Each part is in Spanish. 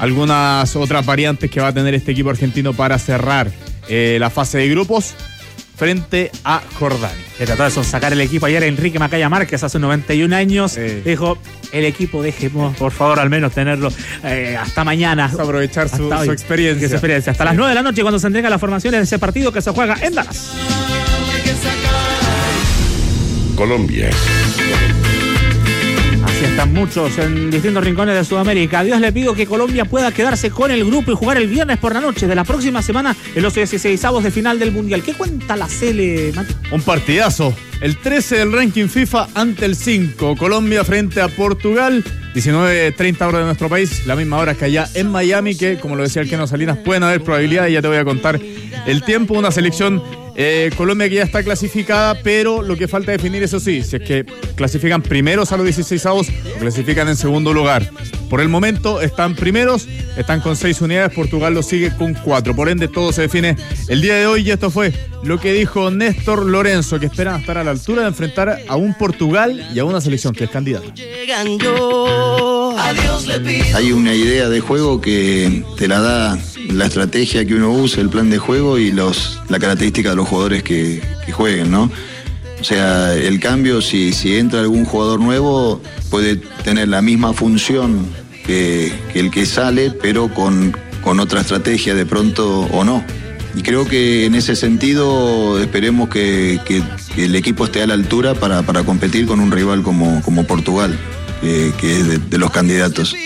algunas otras variantes que va a tener este equipo argentino para cerrar la fase de grupos frente a Jordania. Que trató de sacar el equipo ayer Enrique Macaya Márquez hace 91 años. Dijo, el equipo dejemos, por favor, al menos tenerlo hasta mañana. Vamos a aprovechar su experiencia. Hasta las 9 de la noche cuando se entregan las formaciones de ese partido que se juega en Dallas. Colombia. Así están muchos en distintos rincones de Sudamérica. A Dios le pido que Colombia pueda quedarse con el grupo y jugar el viernes por la noche de la próxima semana en los 16avos de final del Mundial. ¿Qué cuenta la Cele, Mati? Un partidazo. El 13 del ranking FIFA ante el 5. Colombia frente a Portugal. 19:30 horas de nuestro país. La misma hora que allá en Miami, que como lo decía el Keno Salinas, pueden haber probabilidades. Ya te voy a contar el tiempo. Una selección Colombia que ya está clasificada, pero lo que falta definir, eso sí, si es que clasifican primeros a los 16avos o clasifican en segundo lugar. Por el momento están primeros, están con 6 unidades, Portugal lo sigue con 4. Por ende, todo se define el día de hoy y esto fue lo que dijo Néstor Lorenzo, que esperan estar a la altura de enfrentar a un Portugal y a una selección que es candidata. Hay una idea de juego que te la da la estrategia que uno usa, el plan de juego y la característica de los jugadores que jueguen, ¿no? O sea, el cambio, si entra algún jugador nuevo, puede tener la misma función que el que sale, pero con otra estrategia de pronto o no. Y creo que en ese sentido esperemos que el equipo esté a la altura para competir con un rival como Portugal, que es de los candidatos.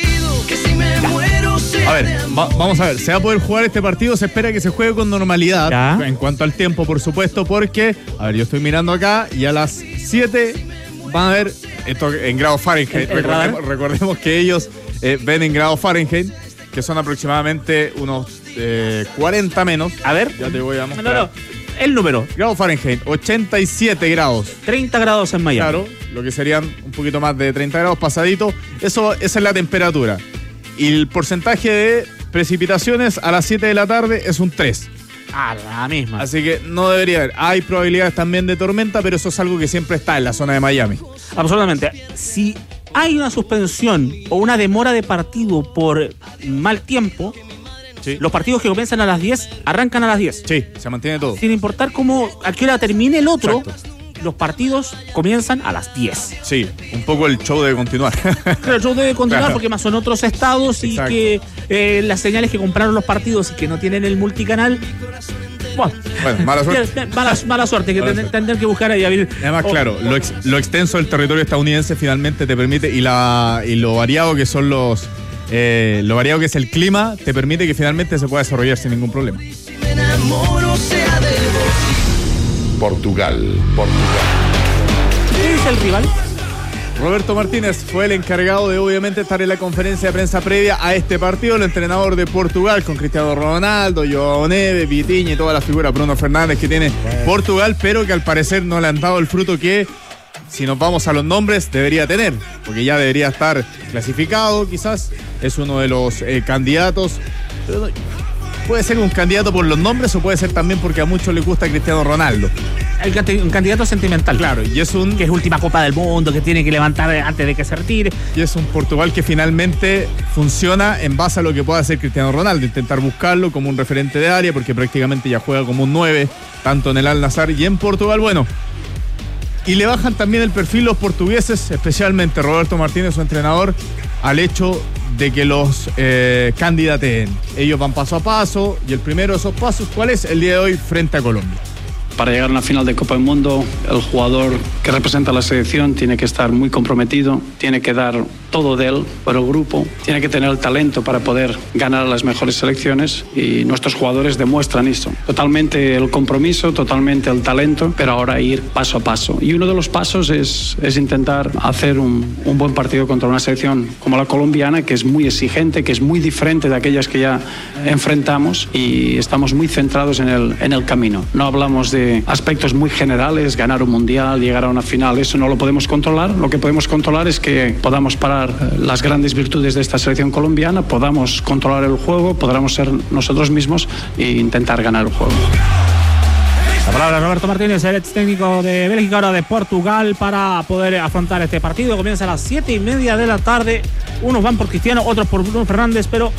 A ver, vamos a ver, ¿se va a poder jugar este partido? Se espera que se juegue con normalidad, ¿ya? En cuanto al tiempo, por supuesto, porque, a ver, yo estoy mirando acá y a las 7 van a ver esto en grados Fahrenheit. Recordemos que ellos ven en grados Fahrenheit, que son aproximadamente unos 40 menos. A ver, ya te voy a mostrar. No. El número. Grados Fahrenheit, 87 grados. 30 grados en Miami. Claro, lo que serían un poquito más de 30 grados pasadito. Esa es la temperatura. Y el porcentaje de precipitaciones a las 7 de la tarde es un 3. La misma. Así que no debería haber. Hay probabilidades también de tormenta, pero eso es algo que siempre está en la zona de Miami. Absolutamente. Si hay una suspensión o una demora de partido por mal tiempo, sí, los partidos que comienzan a las 10 arrancan a las 10. Sí, se mantiene todo. Sin importar a qué hora termine el otro. Exacto. Los partidos comienzan a las 10. Sí, un poco el show debe continuar. Claro, el show debe continuar, claro, porque más son otros estados. Exacto. Y que las señales que compraron los partidos y que no tienen el multicanal. Bueno, mala suerte. Mala suerte, que tendrán que buscar ahí. Además, claro, lo extenso del territorio estadounidense finalmente te permite, y lo variado que son lo variado que es el clima, te permite que finalmente se pueda desarrollar sin ningún problema. Portugal. ¿Qué dice el rival? Roberto Martínez fue el encargado de obviamente estar en la conferencia de prensa previa a este partido, el entrenador de Portugal, con Cristiano Ronaldo, João Neves, Vitinha y toda la figura, Bruno Fernández, que tiene Portugal, pero que al parecer no le han dado el fruto que, si nos vamos a los nombres, debería tener, porque ya debería estar clasificado, quizás es uno de los candidatos. Pero puede ser un candidato por los nombres o puede ser también porque a muchos les gusta Cristiano Ronaldo. Un candidato sentimental. Claro, y es que es última Copa del Mundo, que tiene que levantar antes de que se retire. Y es un Portugal que finalmente funciona en base a lo que pueda hacer Cristiano Ronaldo, intentar buscarlo como un referente de área, porque prácticamente ya juega como un 9, tanto en el Al-Nassr y en Portugal. Bueno, y le bajan también el perfil los portugueses, especialmente Roberto Martínez, su entrenador, al hecho de que los candidateen. Ellos van paso a paso y el primero de esos pasos, ¿cuál es? El día de hoy frente a Colombia. Para llegar a una final de Copa del Mundo, el jugador que representa a la selección tiene que estar muy comprometido, tiene que dar todo de él por el grupo, tiene que tener el talento para poder ganar a las mejores selecciones y nuestros jugadores demuestran eso. Totalmente el compromiso, totalmente el talento, pero ahora ir paso a paso. Y uno de los pasos es intentar hacer un buen partido contra una selección como la colombiana, que es muy exigente, que es muy diferente de aquellas que ya enfrentamos y estamos muy centrados en el camino. No hablamos de aspectos muy generales, ganar un mundial, llegar a una final, eso no lo podemos controlar. Lo que podemos controlar es que podamos parar las grandes virtudes de esta selección colombiana, podamos controlar el juego, podamos ser nosotros mismos e intentar ganar el juego. La palabra Roberto Martínez, el ex técnico de Bélgica, ahora de Portugal, para poder afrontar este partido. Comienza a las 7:30 de la tarde. Unos van por Cristiano, otros por Bruno Fernández, pero